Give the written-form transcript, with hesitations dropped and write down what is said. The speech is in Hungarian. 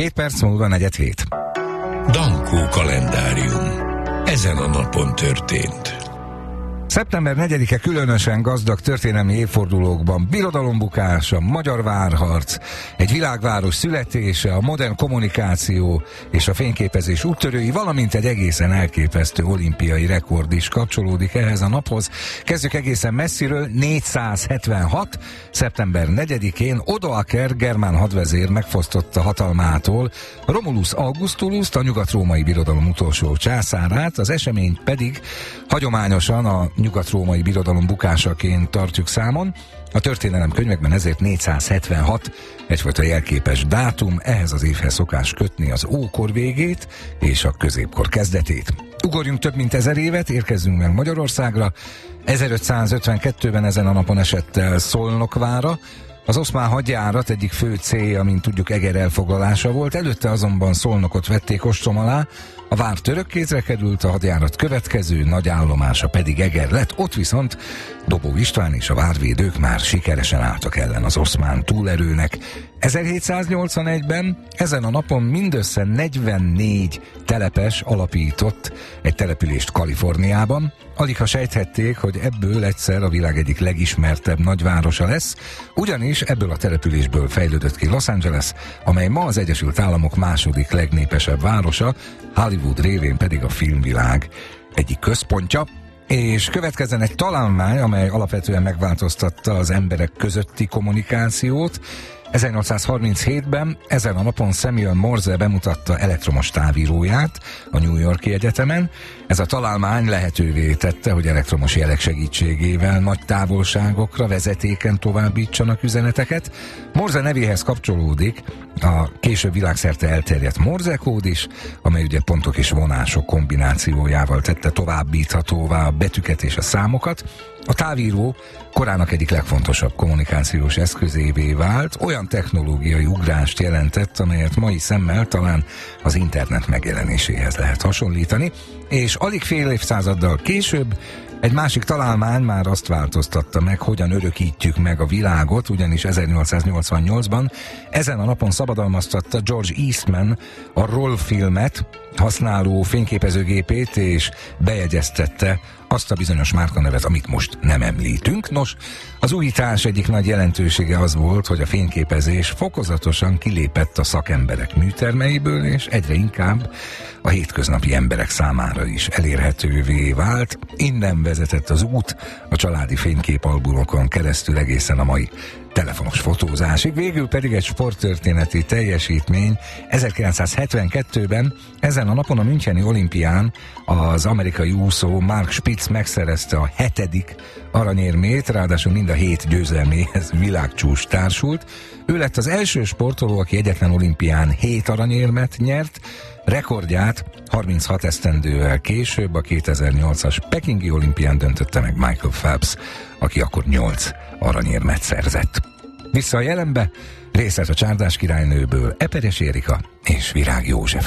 2 perc múlva 4:07. Dankó kalendárium. Ezen a napon történt. Szeptember 4-e különösen gazdag történelmi évfordulókban: birodalombukása, magyar várharc, egy világváros születése, a modern kommunikáció és a fényképezés úttörői, valamint egy egészen elképesztő olimpiai rekord is kapcsolódik ehhez a naphoz. Kezdjük egészen messziről. 476. szeptember 4-én Odoaker germán hadvezér megfosztotta hatalmától Romulus Augustulust, a nyugat-római birodalom utolsó császárát, az eseményt pedig hagyományosan a nyugat-római birodalom bukásaként tartjuk számon. A történelem könyvekben ezért 476 egyfajta jelképes dátum, ehhez az évhez szokás kötni az ókor végét és a középkor kezdetét. Ugorjunk több mint 1000 évet, érkezzünk meg Magyarországra. 1552-ben ezen a napon esett el Szolnokvára. Az oszmán hadjárat egyik fő célja, mint tudjuk, Eger elfoglalása volt, előtte azonban Szolnokot vették ostrom alá, a vár török kézre került, a hadjárat következő nagy állomása pedig Eger lett, ott viszont Dobó István és a várvédők már sikeresen álltak ellen az oszmán túlerőnek. 1781-ben ezen a napon mindössze 44 telepes alapított egy települést Kaliforniában. Aligha sejthették, hogy ebből egyszer a világ egyik legismertebb nagyvárosa lesz, ugyanis ebből a településből fejlődött ki Los Angeles, amely ma az Egyesült Államok második legnépesebb városa, Hollywood révén pedig a filmvilág egyik központja. És következzen egy találmány, amely alapvetően megváltoztatta az emberek közötti kommunikációt. 1837-ben ezen a napon Samuel Morse bemutatta elektromos távíróját a New York-i egyetemen. Ez a találmány lehetővé tette, hogy elektromos jelek segítségével nagy távolságokra vezetéken továbbítsanak üzeneteket. Morse nevéhez kapcsolódik a később világszerte elterjedt Morse kód is, amely ugye pontok és vonások kombinációjával tette továbbíthatóvá a betűket és a számokat. A távíró korának egyik legfontosabb kommunikációs eszközévé vált, olyan technológiai ugrást jelentett, amelyet mai szemmel talán az internet megjelenéséhez lehet hasonlítani, és alig fél évszázaddal később egy másik találmány már azt változtatta meg, hogyan örökítjük meg a világot, ugyanis 1888-ban ezen a napon szabadalmaztatta George Eastman a rollfilmet használó fényképezőgépét, és bejegyeztette azt a bizonyos márkanevet, amit most nem említünk. Nos, az újítás egyik nagy jelentősége az volt, hogy a fényképezés fokozatosan kilépett a szakemberek műtermeiből, és egyre inkább a hétköznapi emberek számára is elérhetővé vált. Innen vezetett az út a családi fényképalbumokon keresztül egészen a mai telefonos fotózásig. Végül pedig egy sporttörténeti teljesítmény. 1972-ben ezen a napon a müncheni olimpián az amerikai úszó Mark Spitz megszerezte a 7. aranyérmét, ráadásul mind a 7 győzelméhez világcsúcs társult. Ő lett az első sportoló, aki egyetlen olimpián 7 aranyérmet nyert. Rekordját 36 esztendővel később a 2008-as pekingi olimpián döntötte meg Michael Phelps, aki akkor 8 aranyérmet szerzett. Vissza a jelenbe, részlet a Csárdás királynőből, Eperes Érika és Virág József.